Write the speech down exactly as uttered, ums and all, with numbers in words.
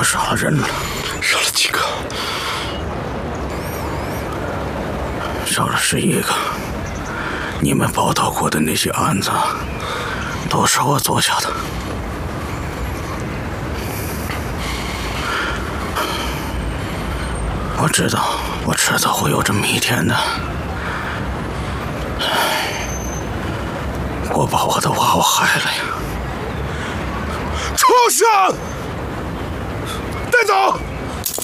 杀了人了。 杀了几个？ 杀了十一个。你们报道过的那些案子，都是我做下的。我知道，我迟早会有这么一天的。我把我的娃娃害了呀！ 畜生！带走！